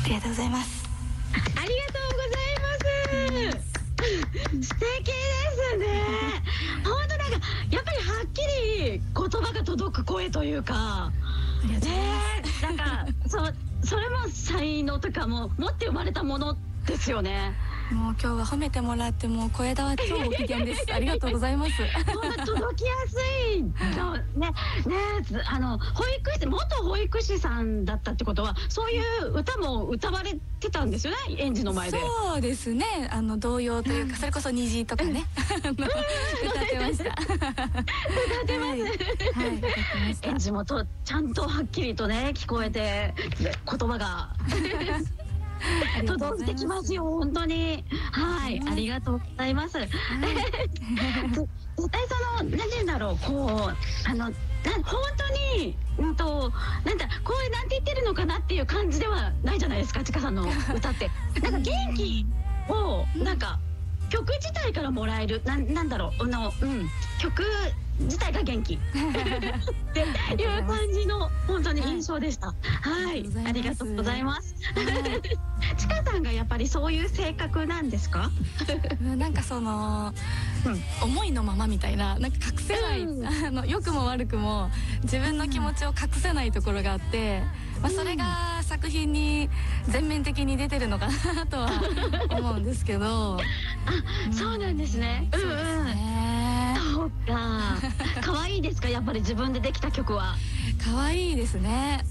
ありがとうございます。 ありがとうございます。素敵ですね。本当なんかやっぱりはっきり言葉が届く声というか、なんかそれも才能とかも持って生まれたものですよね。 もう今日は褒めてもらって、もう小枝は超ご機嫌です。ありがとうございます。 本当届きやすいのね。保育士、元保育士さんだったってことは、そういう歌も歌われてたんですよね、園児の前で。 そうですね、童謡というか、それこそ虹とかね、歌ってました。歌ってます。園児もちゃんとはっきりとね聞こえて、言葉が届いてきますよ、本当に。はい、ありがとうございます。絶対何て言うんだろう、本当になんだこうなんて言ってるのかなっていう感じではないじゃないですか、ちかさんの歌って。なんか元気を曲自体からもらえる、なんだろう、曲自体が元気っていう感じの本当に印象でした。はい、ありがとうございます。ちかさんがやっぱりそういう性格なんですか？ なんか思いのままみたいな、なんか隠せない、良くも悪くも自分の気持ちを隠せないところがあって、それが作品に全面的に出てるのかなとは思うんですけど。 そうなんですね。そうか。可愛いですか、やっぱり自分でできた曲は。 可愛いですね。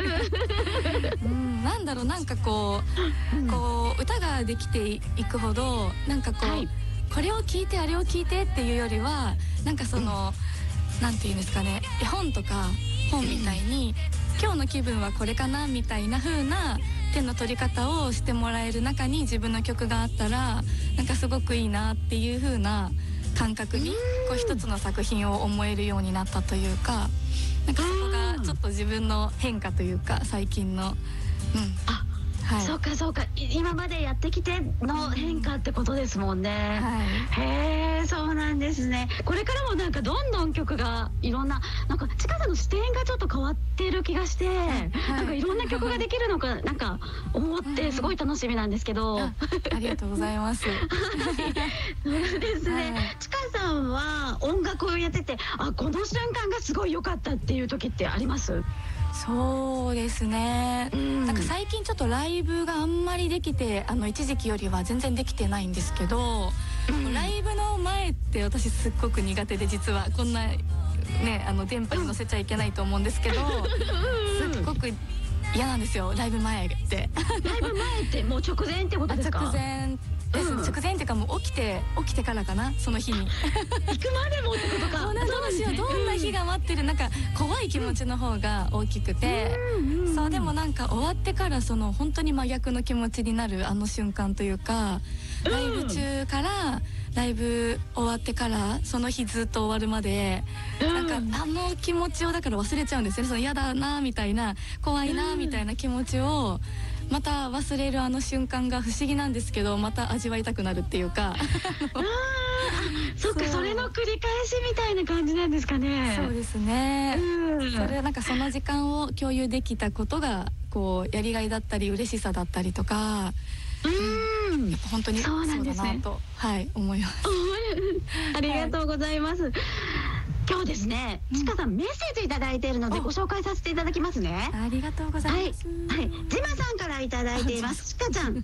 なんだろう、なんかこう歌ができていくほど、なんかこれを聞いてあれを聞いてっていうよりは、なんかなんていうんですかね、絵本とか本みたいに、今日の気分はこれかなみたいな風な手の取り方をしてもらえる中に自分の曲があったら、なんかすごくいいなっていう風な感覚に一つの作品を思えるようになったというか、なんかそこがちょっと自分の変化というか、最近の。 そうかそうか、今までやってきての変化ってことですもんね。へえ、そうなんですね。これからもなんかどんどん曲がいろんな、なんかちかさんの視点がちょっと変わってる気がして、なんかいろんな曲ができるのかなんか思って、すごい楽しみなんですけど。 ありがとうございます。 そうですね。ちかさんは音楽をやってて、この瞬間がすごい良かったっていう時ってあります？ そうですね、なんか最近ちょっとライブがあんまりできて、一時期よりは全然できてないんですけど、ライブの前って私すっごく苦手で、実はこんなね電波に乗せちゃいけないと思うんですけど、すっごく嫌なんですよ、ライブ前って。 ライブ前ってもう直前ってことですか？ 直前です、直前っていうか、もう起きてからかな、その日に行くまでもってことか。 どうしよう、どんな日が待ってる、なんか怖い気持ちの方が大きくて、そう、でもなんか終わってから本当に真逆の気持ちになる瞬間というか、ライブ中からライブ終わってからその日ずっと終わるまで、なんか気持ちをだから忘れちゃうんですよね。嫌だなみたいな、怖いなみたいな気持ちをまた忘れる瞬間が不思議なんですけど、また味わいたくなるっていうか。 そっか、それの繰り返しみたいな感じなんですかね。 そうですね。それはなんかその時間を共有できたことがやりがいだったり嬉しさだったりとか、やっぱ本当にそうだなと、思います。 ありがとうございます。今日ですね、ちかさんメッセージいただいているのでご紹介させていただきますね。 ありがとうございます。 ジマさんからいただいています。ちかちゃん、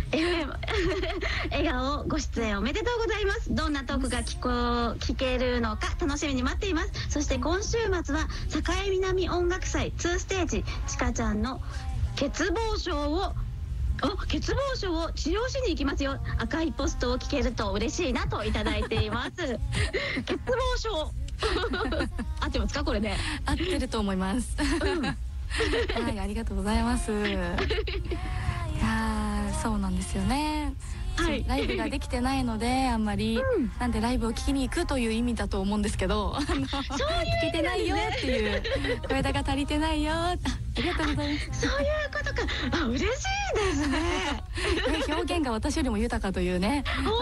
笑顔ご出演おめでとうございます。どんなトークが聞けるのか楽しみに待っています。そして今週末は栄南音楽祭2ステージ、ちかちゃんの欠乏症を治療しに行きますよ。赤いポストを聞けると嬉しいなといただいています。欠乏症合ってますか、これで？ 合ってると思います。はい、ありがとうございます。いや、そうなんですよね。ライブができてないので、あんまり、なんでライブを聞きに行くという意味だと思うんですけど、聞けてないよっていう、小枝が足りてないよ、ありがとうございます。 そういうことか。嬉しいですね。 表現が私よりも豊かというね。